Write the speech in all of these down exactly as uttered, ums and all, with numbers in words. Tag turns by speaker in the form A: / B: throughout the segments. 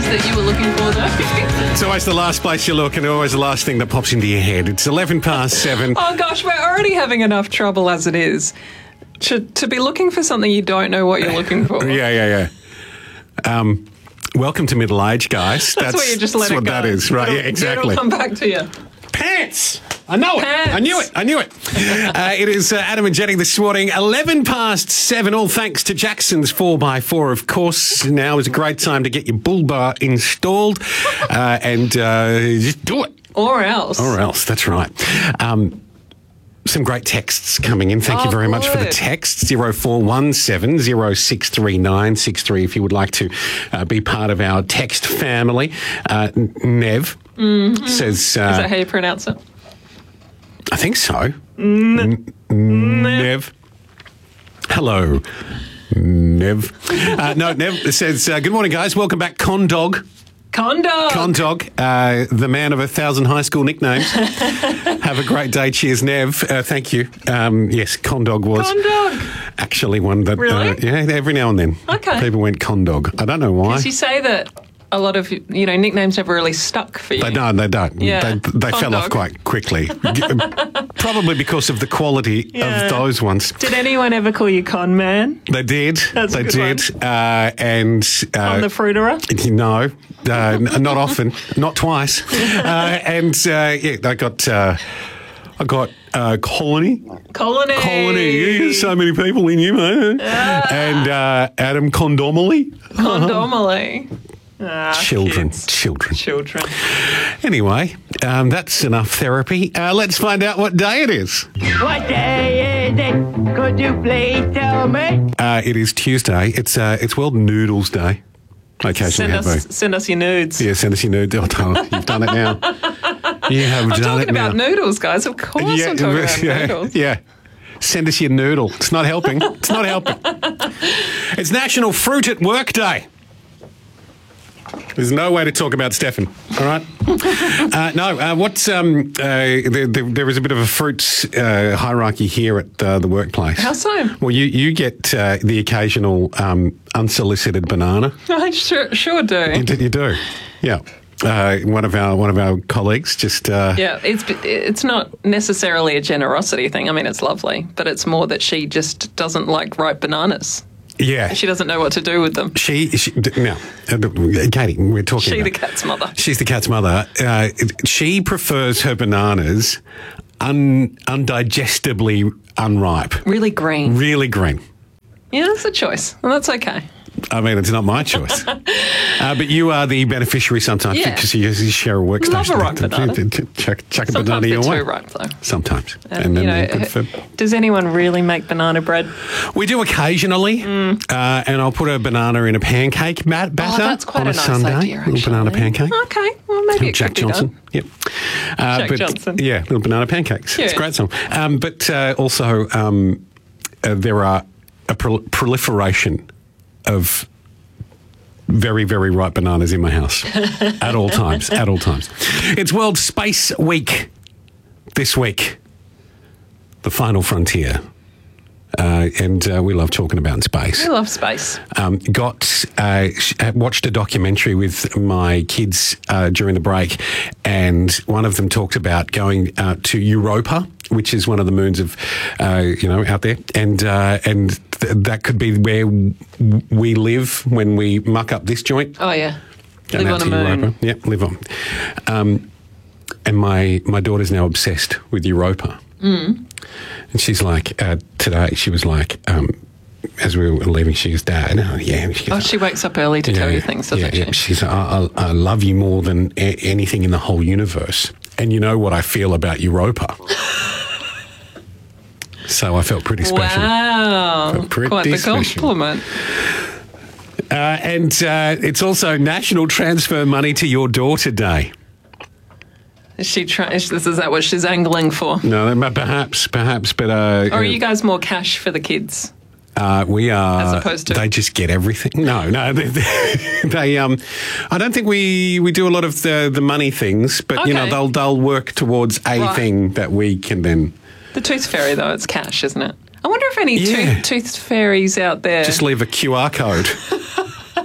A: that you were looking for, though.
B: It's always the last place you look and always the last thing that pops into your head. It's eleven past seven.
A: Oh, gosh, we're already having enough trouble as it is. To, to be looking for something you don't know what you're looking for.
B: Yeah, yeah, yeah. Um, welcome to middle age, guys.
A: That's, that's what you just let
B: that's
A: it
B: what
A: go.
B: that is, right?
A: It'll,
B: Yeah, exactly.
A: It'll come back to you.
B: Pants! I know
A: Pants.
B: it. I knew it. I knew it. uh, it is uh, Adam and Jenny this morning, eleven past seven, all thanks to Jackson's four by four, of course. Now is a great time to get your bull bar installed uh, and uh, just do it.
A: Or else.
B: Or else, that's right. Um, some great texts coming in. Thank
A: oh,
B: you very
A: good.
B: much for the text. zero four one seven zero six three nine six three if you would like to uh, be part of our text family. Uh, Nev
A: mm-hmm.
B: says... Uh,
A: is that how you pronounce it?
B: I think so.
A: N-
B: N- Nev. Hello, Nev. Uh, no, Nev says, uh, good morning, guys. Welcome back, Condog.
A: Condog.
B: Condog, uh, the man of a thousand high school nicknames. Have a great day. Cheers, Nev. Uh, thank you. Um, yes, Condog was
A: Condog.
B: actually one that...
A: Really?
B: Uh, yeah, every now and then.
A: Okay.
B: People went Condog. I don't know why.
A: Because you say that a lot of, you know, nicknames never really stuck for you.
B: They don't, they don't.
A: Yeah.
B: They, they fell off
A: Condog.
B: quite quickly. Probably because of the quality
A: Yeah.
B: of those ones.
A: Did anyone ever call you Con Man?
B: They did.
A: That's a
B: they
A: good
B: did. Uh, and uh,
A: On the fruiterer?
B: no, uh, n- not often, not twice. Uh, and uh, yeah, I got uh, I got uh, Colony.
A: Colony.
B: Colony. Yeah, so many people in you, man.
A: Ah.
B: And uh, Adam Condomely.
A: Condomely. Ah,
B: Children,
A: kids.
B: children.
A: Children.
B: Anyway, um, that's enough therapy. Uh, let's find out what day it is.
C: What day is it? Could you please tell me?
B: Uh, it is Tuesday. It's uh, it's World Noodles Day. I occasionally
A: Send
B: have
A: us,
B: a-
A: send us your nudes.
B: Yeah, send us your nudes. Oh, Tyler, you've done it now. You have
A: I'm
B: done
A: talking
B: it
A: about
B: now.
A: noodles, guys. Of course I'm talking about
B: yeah,
A: noodles.
B: yeah. Send us your noodle. It's not helping. It's not helping. It's National Fruit at Work Day. There's no way to talk about Stefan, all right? uh, no, uh, what's um, uh, there, there, there is a bit of a fruits uh, hierarchy here at uh, the workplace.
A: How so?
B: Well, you you get uh, the occasional um, unsolicited banana.
A: I sure, sure do.
B: You do, you do. Yeah. Uh, one of our one of our colleagues just uh,
A: Yeah, it's it's not necessarily a generosity thing. I mean, it's lovely, but it's more that she just doesn't like ripe bananas.
B: yeah.
A: She doesn't know what to do with them.
B: She, she now, uh, Katie, we're talking
A: She
B: about...
A: the cat's mother.
B: She's the cat's mother. Uh, she prefers her bananas un, undigestably unripe.
A: Really green.
B: Really green.
A: Yeah, that's a choice. And that's okay.
B: I mean, it's not my choice. uh, but you are the beneficiary sometimes
A: Yeah.
B: because you, you share a workstation.
A: Love a ripe banana.
B: Chuck, chuck a
A: Sometimes
B: banana
A: they're
B: your way.
A: too ripe, though.
B: Sometimes.
A: And, you know,
B: good for-
A: does anyone really make banana bread?
B: We do occasionally, uh, and I'll put a banana in a pancake mat- batter
A: Oh, that's quite
B: on
A: a
B: a
A: nice
B: Sunday.
A: idea,
B: little banana
A: actually.
B: pancake.
A: Okay, well, maybe it
B: Jack
A: could be
B: Johnson.
A: done.
B: Yep. Uh,
A: Jack
B: but,
A: Johnson.
B: Yeah, little banana pancakes. It's a
A: Yeah.
B: great song. Um, but uh, also, um, uh, there are a prol- proliferation of very, very ripe bananas in my house at all times. At all times. It's World Space Week this week. The final frontier. Uh, and uh, we love talking about space.
A: I love space.
B: Um, got uh, sh- uh, watched a documentary with my kids uh, during the break, and one of them talked about going uh, to Europa, which is one of the moons of, uh, you know, out there, and uh, and th- that could be where w- we live when we muck up this joint.
A: Oh, yeah.
B: Going
A: Live
B: out
A: on a
B: to
A: moon.
B: Europa. Yep, live on. Um, and my my daughter's now obsessed with Europa.
A: Mm.
B: And she's like, uh, today, she was like, um, as we were leaving, she goes, Dad, oh, yeah. She goes,
A: Oh, she wakes up early to
B: yeah,
A: tell you
B: yeah,
A: things, doesn't
B: yeah,
A: she?
B: yeah. She's, I, I, I love you more than a- anything in the whole universe. And you know what I feel about Europa. So I felt pretty special.
A: Wow.
B: Felt pretty
A: Quite the
B: special.
A: compliment.
B: Uh, and uh, it's also National Transfer Money to Your Daughter Day.
A: Is she trying? Is, is that what she's angling for?
B: No, perhaps, perhaps, but... Uh,
A: Or are you guys more cash for the kids?
B: Uh, we are.
A: As opposed to-
B: they just get everything. No, no, they, they, they. Um, I don't think we, we do a lot of the, the money things, but you know
A: Okay.
B: they'll they'll work towards a
A: Right.
B: thing that we can then
A: The tooth fairy, though, it's cash, isn't it? I wonder if any
B: Yeah.
A: tooth, tooth fairies out there.
B: just leave a Q R code.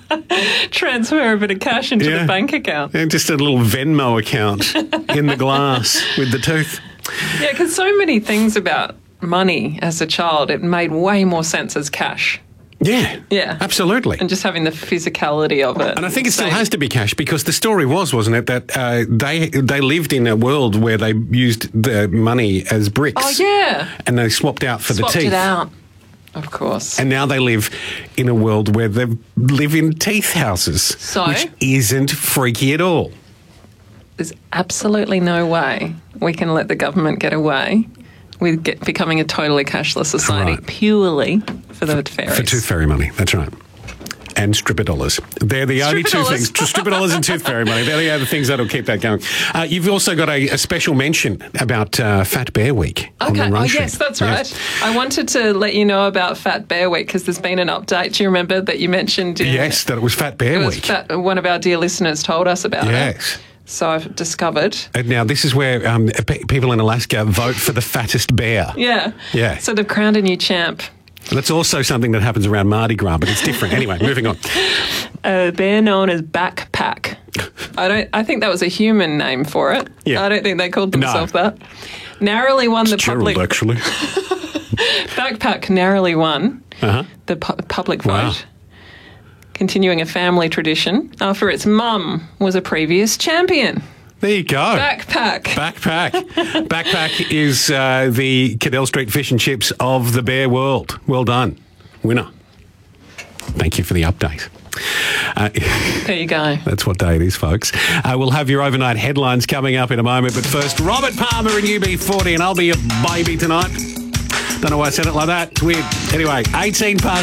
A: Transfer a bit of cash into
B: Yeah.
A: the bank account.
B: And just a little Venmo account in the glass with the tooth.
A: Yeah, because so many things about money as a child, it made way more sense as cash.
B: Yeah.
A: Yeah.
B: Absolutely.
A: And just having the physicality of it.
B: And I think it still
A: Same.
B: has to be cash because the story was, wasn't it, that uh, they they lived in a world where they used the money as bricks.
A: Oh, yeah.
B: And they swapped out for
A: Swapped
B: the teeth.
A: it out. Of course.
B: And now they live in a world where they live in teeth houses,
A: So?
B: which isn't freaky at all.
A: There's absolutely no way we can let the government get away with get, becoming a totally cashless society
B: Right.
A: purely for the fairies.
B: For tooth fairy money, that's right. And stripper dollars. They're the only two
A: Stripper-dollars.
B: things. Stripper dollars and tooth fairy money. They're the other things that'll keep that going. Uh, you've also got a, a special mention about uh, Fat Bear Week. on the
A: Okay.
B: Run
A: Oh,
B: Sheet.
A: yes, that's right. I wanted to let you know about Fat Bear Week because there's been an update. Do you remember that you mentioned? In,
B: Yes, that it was Fat Bear
A: it was
B: Week.
A: Fat, one of our dear listeners told us about it.
B: Yes.
A: So I've discovered.
B: And now, this is where um, pe- people in Alaska vote for the fattest bear.
A: Yeah.
B: Yeah.
A: So they've crowned a new champ.
B: That's also something that happens around Mardi Gras, but it's different. Anyway, moving on.
A: A bear known as Backpack. I don't. I think that was a human name for it.
B: Yeah.
A: I don't think they called
B: No.
A: themselves that. Narrowly won the
B: Gerald,
A: public.
B: actually.
A: Backpack narrowly won
B: Uh-huh.
A: the pu- public vote.
B: Wow.
A: Continuing a family tradition after its mum was a previous champion.
B: There you go.
A: Backpack.
B: Backpack. Backpack is uh, the Cadell Street Fish and Chips of the bear world. Well done. Winner. Thank you for the update. Uh,
A: There you go.
B: that's what day it is, folks. Uh, we'll have your overnight headlines coming up in a moment, but first, Robert Palmer and U B forty, and I'll be your baby tonight. Don't know why I said it like that. It's weird. Anyway, eighteen past